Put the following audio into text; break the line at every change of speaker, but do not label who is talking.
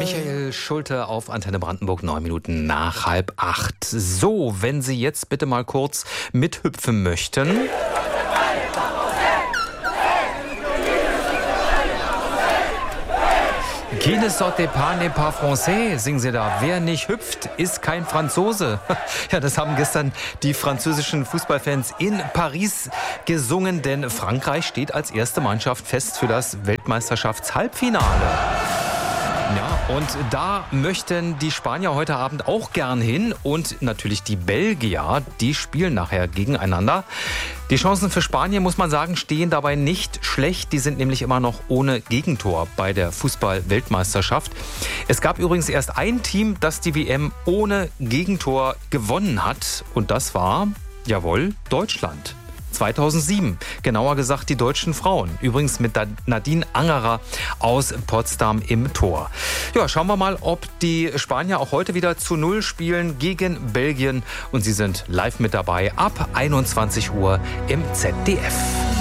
Michael Schulte auf Antenne Brandenburg, 9 Minuten nach 7:30. So, wenn Sie jetzt bitte mal kurz mithüpfen möchten. Qui ne saute pas n'est pas français, singen sie da. Wer nicht hüpft, ist kein Franzose. Ja, das haben gestern die französischen Fußballfans in Paris gesungen, denn Frankreich steht als erste Mannschaft fest für das Weltmeisterschaftshalbfinale. Ja, und da möchten die Spanier heute Abend auch gern hin und natürlich die Belgier, die spielen nachher gegeneinander. Die Chancen für Spanien, muss man sagen, stehen dabei nicht schlecht. Die sind nämlich immer noch ohne Gegentor bei der Fußball-Weltmeisterschaft. Es gab übrigens erst ein Team, das die WM ohne Gegentor gewonnen hat. Und das war, jawohl, Deutschland. 2007, genauer gesagt die deutschen Frauen. Übrigens mit Nadine Angerer aus Potsdam im Tor. Ja, schauen wir mal, ob die Spanier auch heute wieder zu 0 spielen gegen Belgien. Und sie sind live mit dabei ab 21 Uhr im ZDF.